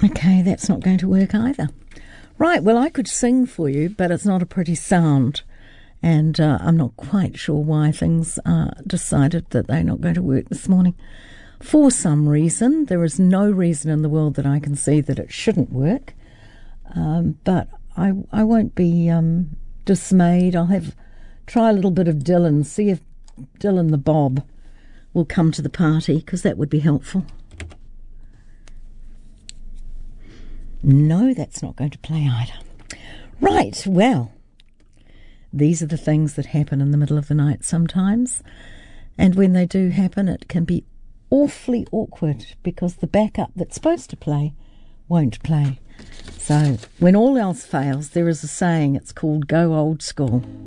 Okay, that's not going to work either. Right, well, I could sing for you, but it's not a pretty sound. And I'm not quite sure why things decided that they're not going to work this morning. For some reason, there is no reason in the world that I can see that it shouldn't work. But I won't be dismayed. I'll try a little bit of Dylan, see if Dylan the Bob will come to the party, because that would be helpful. No, that's not going to play either. Right, well, these are the things that happen in the middle of the night sometimes. And when they do happen, it can be awfully awkward because the backup that's supposed to play won't play. So when all else fails, there is a saying, it's called go old school.